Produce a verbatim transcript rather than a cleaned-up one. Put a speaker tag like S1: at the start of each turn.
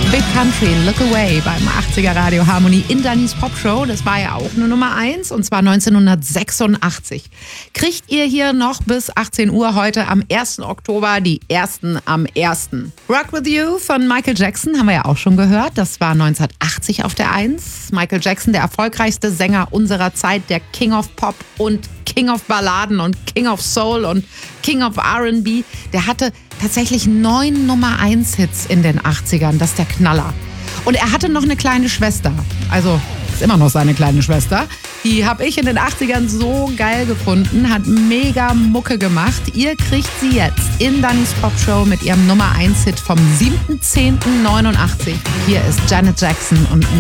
S1: Big Country, Look Away beim achtziger Radio Harmonie in Dannys Popshow. Das war ja auch eine Nummer eins und zwar neunzehnhundertsechsundachtzig. Kriegt ihr hier noch bis achtzehn Uhr heute am ersten Oktober die ersten am ersten. Rock With You von Michael Jackson haben wir ja auch schon gehört. Das war neunzehnhundertachtzig auf der eins. Michael Jackson, der erfolgreichste Sänger unserer Zeit, der King of Pop und King of Balladen und King of Soul und King of R and B. Der hatte tatsächlich neun Nummer eins Hits in den achtzigern. Das ist der Knaller. Und er hatte noch eine kleine Schwester. Also ist immer noch seine kleine Schwester. Die habe ich in den achtzigern so geil gefunden. Hat mega Mucke gemacht. Ihr kriegt sie jetzt in Dannys Popshow mit ihrem Nummer eins Hit vom siebten zehnten neunundachtzig. Hier ist Janet Jackson und